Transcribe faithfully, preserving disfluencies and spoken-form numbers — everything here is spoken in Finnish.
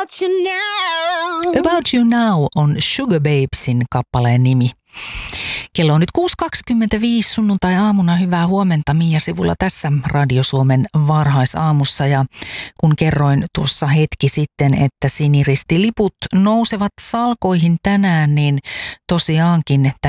About You Now. About You Now on Sugar Babesin kappaleen nimi. Kello on nyt kuusi kaksikymmentäviisi sunnuntai-aamuna. Hyvää huomenta Mia Sivulla tässä Radio Suomen varhaisaamussa. Ja kun kerroin tuossa hetki sitten, että siniristiliput nousevat salkoihin tänään, niin tosiaankin